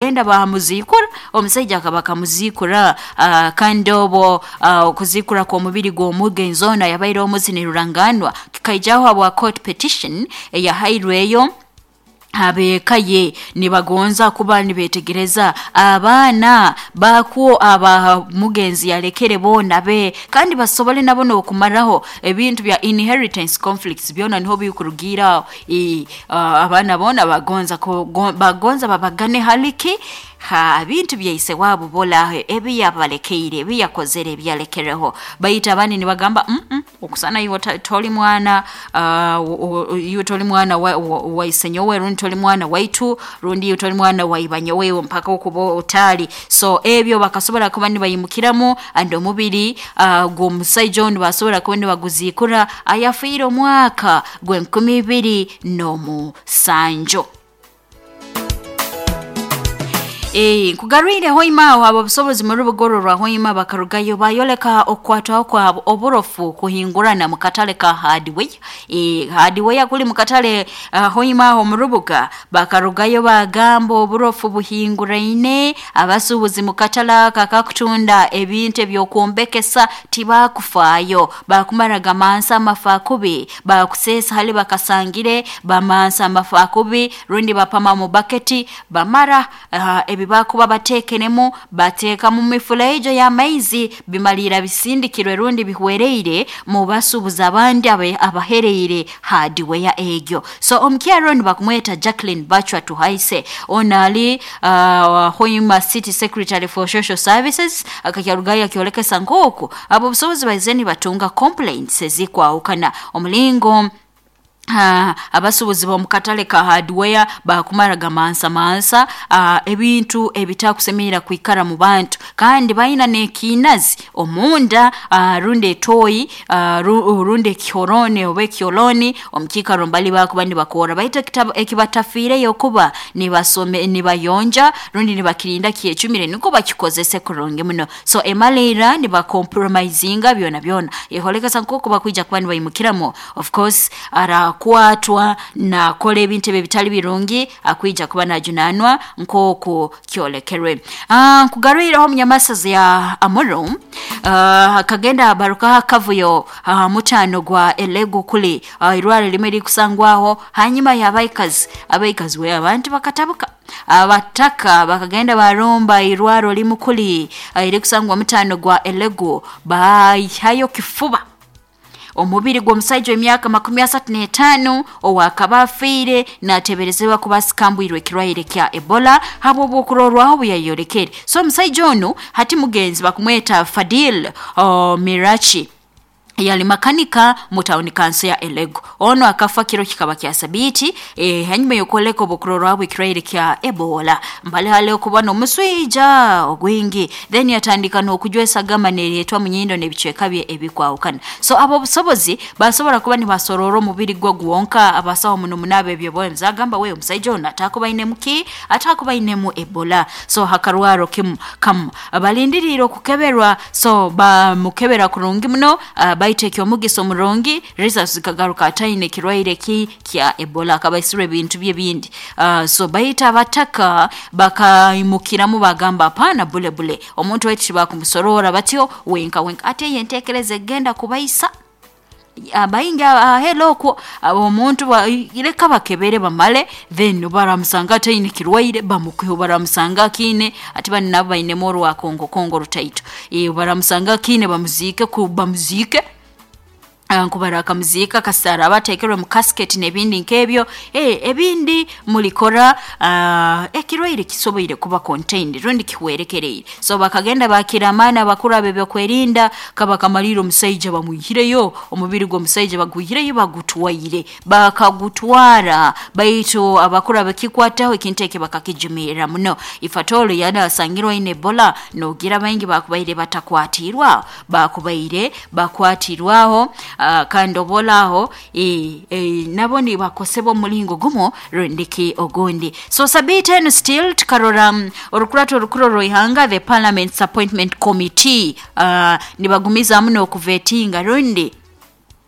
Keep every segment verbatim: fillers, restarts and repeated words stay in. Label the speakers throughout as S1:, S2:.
S1: bagenda bamuzikura omusajja akabaka muzikura uh, kandi obo uh, okuzikura kwa mubiri gwo mugenzi ono yabaire omuzini ruranganwa kikaijjaho abwa court petition eyahairweyo abekaye nibagonza kuba nibetegereza abaana bakuo aba mugenzi yalekere bona be kandi basobole nabo no kumaraho ebintu bya inheritance conflicts byona niho bikurugira e, uh, abana bona bagonza ko bagonza babagane haliki ha bintu byaise wabo bola ebi yabalekeire ebi yakozere byalekereho bayita abani ni bagamba mm -mm, okusana yiwo toli mwana uh, yiwo toli mwana wa isenyowe rundi toli mwana waitu rundi yiwo toli mwana waibanyowe mpaka okubo otali so ebyo bakasobola kuba ni bayimukiramu ando mubiri uh, go musaijon basobola kuba ni baguzikura ayafiro mwaka gwe nkumi ibiri no mu sanjo. Eh kugarwire hoima abo busobozi muri bugororwa hoima bakarugayo bayoleka okwata kwa oborofu kuhingurana mukatale ka hardware eh hardware kuli mukatale uh, hoima ho murubuga bakarugayo bagambo oborofu buhinguraine abasubuzi mukatala kakakutunda ebinte byokumbekesa tibakufayo bakumaraga mansa mafakubi bakusesa hali bakasangire bamansa mafakubi rundi bapama mu bucketi bamara uh, ebibakuba batekenemu bateka mu mifulejo ya maizi bimalira bisindikirwe rundi bihwereire mu basubuza abandi abahereire hardware egyo so omkyaro ni bakumweta Jacqueline Bachwa tuhaise onali uh, Hoima City Secretary for Social Services akakyarugaya kyolekesa ngoko abo busobozi bazeni batunga complaints ezikwa ukana omulingo ha abasubuzi bo mukatale ka hardware bakumaraga mansa mansa uh, ebintu ebitakusemera kwikara mu bantu kandi bayina nekinazi omunda uh, runde toyi uh, runde kyorone obe kyoloni omkika rombali bakubandi bakora bayita kitabo ekibatafire yokuba ni basome ni bayonja rundi ni bakirinda kiecumire niko bakikozese kuronge muno so emalera ni ba compromisinga byona byona yeholeka sankoko bakwijja kubani bayimukiramo of course ara kwatwa na kole ebintu ebitali birungi akwija kuba najunanwa nkoko kyolekerwe ah kugarwira ho mnyamasazi ya Amuru ah kagenda baruka kavuyo ah, mutano gwa elego kuli ah, irware limeri kusangwaho hanyuma yabaikazi abaikazi we abantu bakatabuka abataka bakagenda baromba irwaro limukuli ah, iri kusangwa mutano gwa elego bahayo kifuba omubiri gwo musaijo emyaka makumi asatu n'etaano owakabafire nateberezebwa kubasikambwirwe kirwaire kya Ebola habo bokurorwaho buyayolekere so musaijo ono hati mugenzi bakumweta Fadil o Mirachi yali makanika mutaoni kanso ya Elego ono akafa kiro kikaba kya sabiti e hanyuma yokoleko bokurorwa bwikiraire kya Ebola mbale hale okubana omuswija ogwingi then yatandika no kujwesa gama neretwa munyindo nebicweka bye ebikwawukana so abo busobozi basobola kuba ni basororo mubiri gwo gwonka abasaho muno munabe byo boyemza gamba we omusaijo natakuba inemuki atakuba inemu Ebola so hakarwaro kim kam abalindiriro kukeberwa so ba mukebera kurungi muno uh, baiteke omugiso murongi research kagaruka ataine kirwaire ki kya Ebola kabaisire bintu bye bindi uh, so baita bataka bakaimukiramu bagamba pana bule bule omuntu wechi bakumusorora batyo wenka wenka ate yentekeleze genda kubaisa abayinga uh, hello ko omuntu uh, ile kabakebere bamale then baramusanga ataine kirwaire bamukuyo baramusanga kine ati bani nabo baine moro wa Kongo Kongo rutaito e baramusanga kine bamuzike ku bamuzike ankubaraka muzika kasara batekerwe mu casket nebindi nkebyo eh ebindi mulikora uh, ekirwaire kisoboire kuba contained rundi kiwerekereye so bakagenda bakiramana bakura bebe kwerinda kaba kamaliro musaija bamuyireyo omubiri gwo musaija baguyireyo bagutwaire bakagutwara baito abakura bakikwataho ikinteke bakakijumira muno ifatolo yana sangirwa ine Ebola no gira bayingi bakubaire batakwatirwa bakubaire bakwatirwaho Uh, kandobolaho e, e, naboni bakosebo mulingo gumo rendiki ogondi so sabiten still tukarora um, orukurato orukuroro ihanga the Parliament's Appointment Committee uh, nibagumiza muno kuvetinga rundi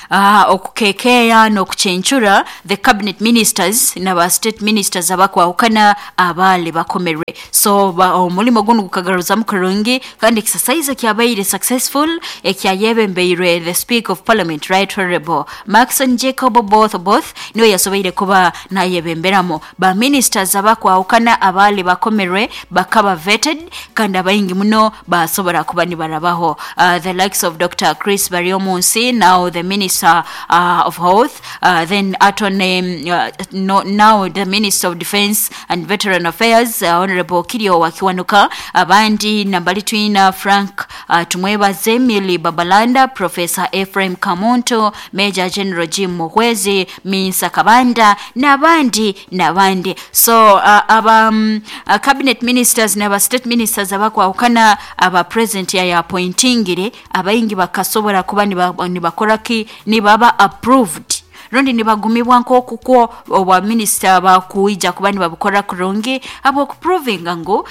S1: uh, okukekeya n'okuchenchura the cabinet ministers n'aba state ministers abakwawukana abali bakomerwe. So ba omulimo guno gukagaruza mukurungi kandi exercise kyabaire successful ekyayebembeire the speaker of parliament right honorable Maxon Jacob both both niwe yasobeire kuba nayebemberamo ba ministers abakwawukana abali bakomerwe bakaba vetted kandi abayingi muno basobora kuba ni barabaho. Uh, the likes of Doctor Chris Bariomunsi, now the Minister uh, of Health, uh, then Attorney, uh, no, now the Minister of Defense and Veteran Affairs, uh, Honorable Kirio Wakiwanuka, abandi nambali twina Frank uh, Tumwebaze, Millie Babalanda, Professor Ephraim Kamonto, Major General Jim Muhwezi, Minsa Kabanda, nabandi nabandi. So uh, aba um, uh, cabinet ministers naba state ministers abakwawukana aba president ya ya appointingire abayingi bakasobora kuba ni bakoraki ni baba approved rondi ni bagumibwa nko kuko oba minister bakuija kuba ni babukora kurungi abo proving ngo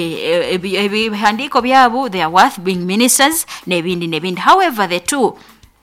S1: eh ebihandiko byabo they are worth being ministers nebindi nebindi. However the two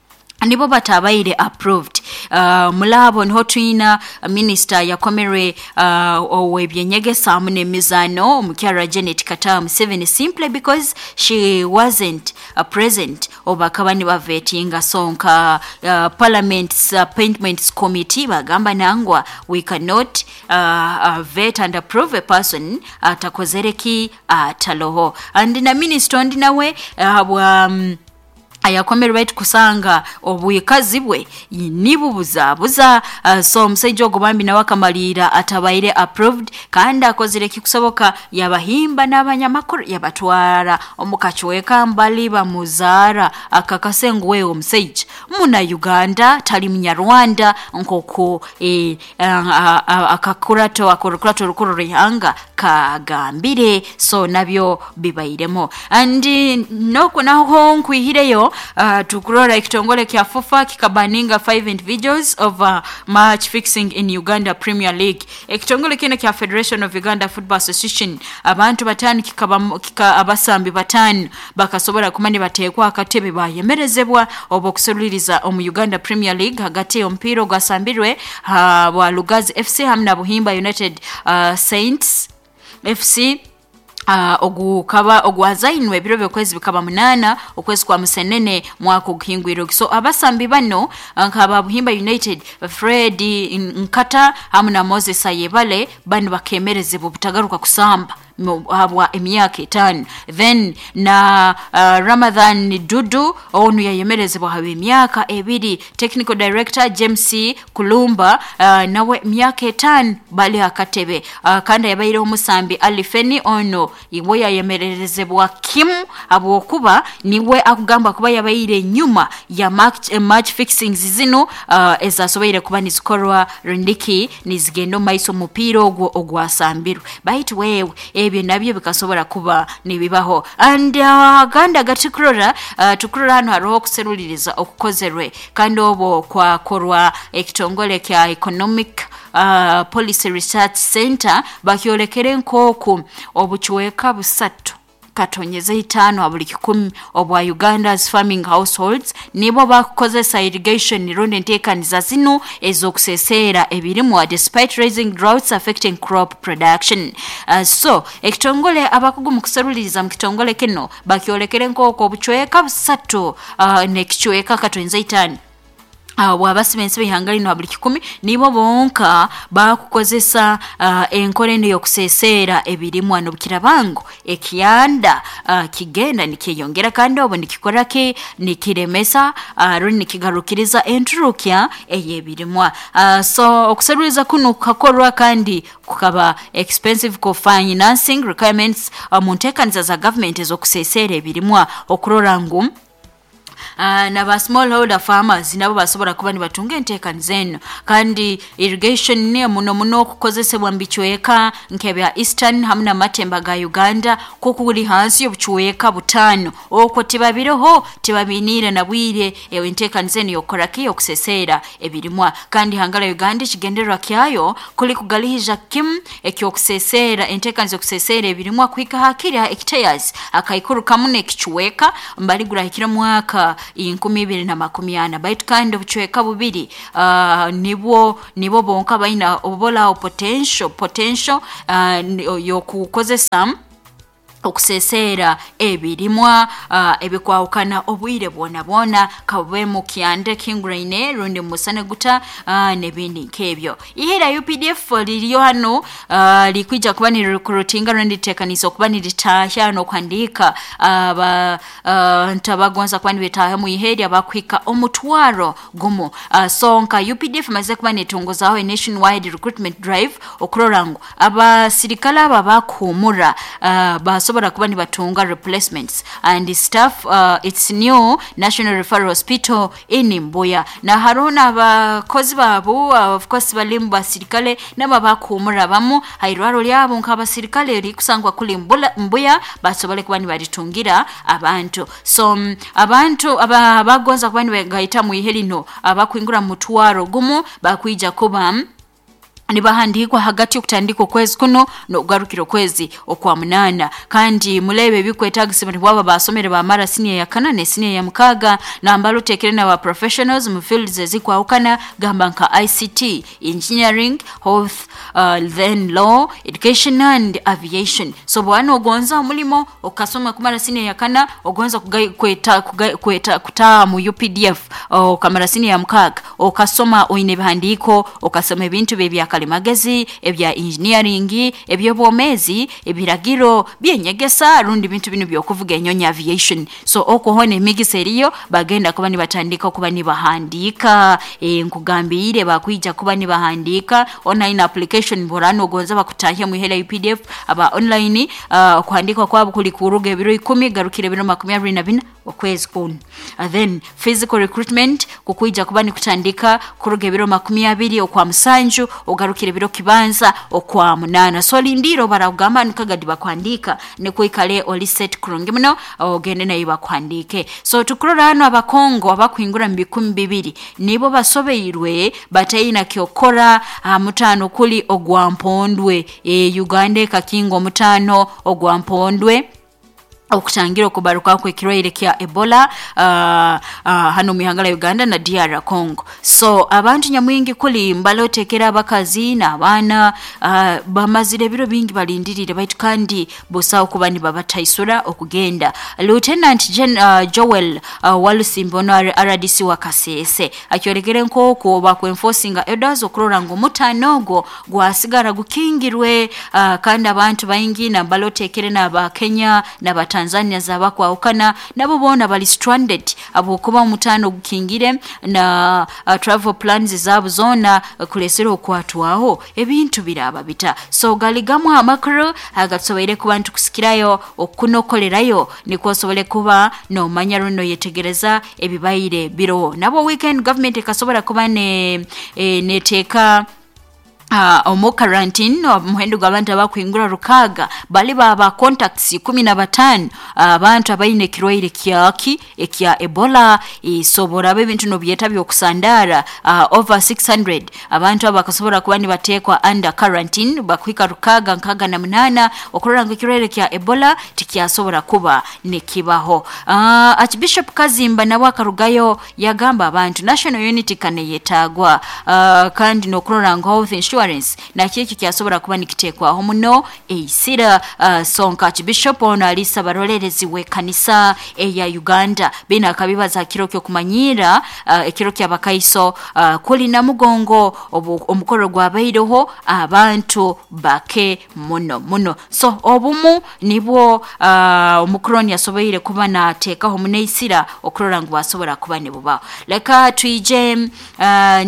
S1: nibo batabaire approved. Uh, mulabo niho twina minister yakomere uh, owebyenyegesa mune mizano Mukyara Janet Katamu seven simply because she wasn't uh, present obakabani bavetinga sonka uh, parliament's appointments committee bagamba nangwa we cannot uh, uh, vet and approve a person atakozereki uh, taloho and na minister ndinawe uh, um, ayakomere right kusanga obuyikazi bwe nibubuza buza uh, so msejo ogobambi na wakamalira atabaire approved kandi akozire kikusoboka yabahimba n'abanyamakuru yabatwara omukachweka mbali bamuzara akakasengu we omseje muna Uganda tali Munyarwanda nkoko eh, uh, akakurato akorukurato rukuru rihanga kagambire so nabyo bibairemo and no kunaho nkwihireyo Uh, tukurora ekitongole kya FUFA kikabaninga five individuals of uh, match fixing in Uganda Premier League. Ekitongole kino kya Federation of Uganda Football Association abantu batani kikaba kika abasambi batani bakasobora kumani batekwa akatebe bayemerezebwa obokusoliriza omu Uganda Premier League hagati ompiro gwasambirwe uh, wa Lugazi F C hamna Buhimba United uh, Saints F C Uh, ogu kaba ogwazainwe biro byokwezi bikaba munana okwezi kwa musenene mwako guhingwiro. So abasambi bano nkaba Buhimba United Fred Nkata hamuna Moses Ayebale bano bakemereze butagaruka kusamba habwa emyaka etano then na uh, Ramadhan Dudu onu yayemereze bwa habi emyaka ebiri. Technical Director James Kulumba uh, nawe emyaka etano bali akatebe uh, kanda yabaire omusambi Alifeni ono iwe yayemereze bwa Kim abo kuba niwe akugamba kuba yabaire nyuma ya match, uh, match fixings zino uh, ezasobeire kuba nizikorwa rindiki nizigendo maiso mupiro ogwo ogwasambiru bait wewe ebyo nabyo bikasobora kuba nibibaho and uh, ganda gatikurora uh, tukurora hano hariho kuseruliriza okukozerwe kandi obo kwa korwa ekitongole kya economic uh, policy research center bakyolekere nkoku obuchweka busatu katonyeze itano abuli kikumi obwa Uganda's farming households nibo bakozesa irrigation ironde ntekaniza zino ezokusesera ebirimu despite raising droughts affecting crop production. Uh, so ekitongole abakugu mukuseruliriza mukitongole kino bakyolekere nkoko obuchweka busatu uh, nekichweka katonyeze itano Uh, wabasimensi bihangari no abuli kikumi nibo bonka bakukozesa uh, enkorene yokusesera ebirimu ano bukirabango ekiyanda uh, kigenda nikiyongera kandi obo nikikora ke nikiremesa uh, runi nikigarukiriza enturukya eyebirimu uh, so okuseruliza kuno kakorwa kandi kukaba expensive ko financing requirements uh, muntekaniza za government ezokusesera ebirimu okurora ngo Uh, na ba smallholder farmers nabo basobora kuba ni batunga entekani zeno kandi irrigation ne muno muno kukozesebwa mbichweka nkebya Eastern hamuna Matemba ga Uganda kokuli hansi obuchweka butano okwo tibabiroho tibabinira na bwire ewe entekani zeno yokoraki yokusesera ebirimwa kandi hangala Uganda kigenderwa kyayo kuli kugalihija kim ekyokusesera entekani zokusesera ebirimwa kwika hakira hectares akaikuru kamune kichweka mbali gurahikira mwaka mwaka inkumi ibiri na makumi ana baitu kandi obuchweka bubiri uh, nibo nibo bonka baina obola potential potential uh, yokukozesa okusesera ebirimwa uh, ebikwawukana obwire bwona bwona kabwe mu kyande kingraine rundi musane guta uh, nebindi nkebyo ihera U P D F liliyo hano uh, likwija kuba ni recruiting rundi tekanizo kuba ni litahya no kwandika aba uh, ntabagonza kwani betaha mu iheri abakwika omutwaro gumu uh, sonka U P D F maze kuba netongozaho a nationwide recruitment drive okurorango aba sirikala aba bakumura uh, basobora kuba ni batunga replacements and staff uh, its new National Referral Hospital in Mbuya na harona abakozi babo uh, of course balimbu basirikale naba bakumura bamu hairwaro lyabo nk'abasirikale eri kusangwa kuli Mbuya basobole kuba ni baritungira abantu so um, abantu aba bagonza kuba ni bagahita mu ihelino abakwingura mutwaro gumu bakwija kuba nibahandikwa hagati okutandika okwezi kuno no garukiro kwezi okwa munana kandi mulebe bikwetagisibwa bwaba basomere ba mara senior ya kana ne senior ya mukaga na mbalo tekere na wa professionals mu fields ezikwa ukana gamba nka I C T engineering health uh, then law education and aviation so bwana ogonza mulimo okasoma ku mara senior ya kana ogonza kweta kweta kuta mu U P D F o kamara senior ya mukaga okasoma oine bihandiko okasoma ebintu bebya magezi ebya engineering ebyobomezi ebiragiro byenyegesa rundi bintu bino byokuvuga enyonya aviation so okohone emigisa eriyo bagenda kuba ni batandika kuba ni bahandika e, nkugambire bakwija kuba ni bahandika online application borano gonza bakutahya mu hela U P D F aba online uh, kuhandika kwabo kuli kuruga biro ikumi garukire biro makumi abiri na bina okwezi kuno uh, then physical recruitment kukwija kuba ni kutandika kuruga biro makumi abiri okwa musanju ogarukire biro kibanza okwa munana so lindiro baragamba nkagadi bakwandika ne kuikale oliset kurungi muno ogende nayo bakwandike so tukurora hano abakongo abakwingura mbikumi bibiri nibo basobeirwe batayina kyokora mutano kuli ogwampondwe e Uganda kakingo mutano ogwampondwe okutangira okubaruka kwa kirwaire kya Ebola uh, uh, hano mihangala Uganda na D R Congo so abantu nyamwingi kuli mbalo tekera abakazi na abana uh, bamazire biro bingi balindirire baitu kandi bosa okubani babataisura okugenda Lieutenant Gen, uh, Joel uh, Walusimbono R D C wa Kasese akyorekere nkoko bakwenforcinga elders okurora ngo mutanogo gwasigara gukingirwe uh, kandi abantu bayingi na mbalo tekere na ba Kenya na ba Tanzania zaba kwa ukana nabo bona bali stranded abo kuba mutano gukingire na uh, travel plans zabo zona uh, kulesero kwatwaho ebintu biraba bita so galigamu amakro agatsobeire ku bantu kusikirayo okunokolerayo niko sobole kuba no manyaruno yetegereza ebibayire biro nabo weekend government ekasobora kuba ne e, neteka Uh, omo quarantine omuhendo gwabantu abakwingura rukaga bali baba contacts kumi na batano abantu uh, abayine kirwaire kyaki ekya Ebola isobora bebintu no byeta byokusandara uh, over six hundred abantu abakasobora kuba ni batekwa under quarantine bakwika rukaga nkaga na munana okuranga kirwaire kya Ebola tikyasobora kuba nekibaho uh, Archbishop Kazimba na wakarugayo yagamba abantu national unity kane yetagwa uh, kandi no kuranga health insurance na kiki kyasobora kuba nikitekwa aho muno eisira uh, sonka Archbishop ono alisa barolelezi we kanisa eya Uganda bina kabibaza kirokyo kumanyira uh, ekirokyo abakaiso uh, kuli na mugongo omukoro gwabairoho abantu bake muno muno so obumu nibwo uh, omukroni yasobeire kuba na tekaho muneisira okurora ngo basobora kuba nibuba leka twije uh,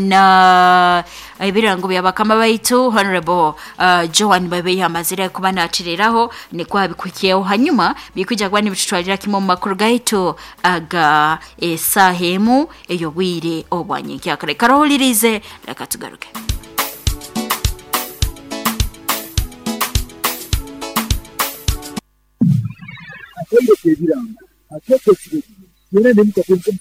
S1: na ibirango byabakama baitu honorable uh, Joan Babe yamazire kuba natiriraho ne kwabikwikiyeho hanyuma bikujya kuba nibitutwalira kimo makuru gaitu aga esahemu eyobwire obwanyinki akare karolirize lakatugaruke
S2: Akwende kebirango akoko kirezi yene ndimukapembe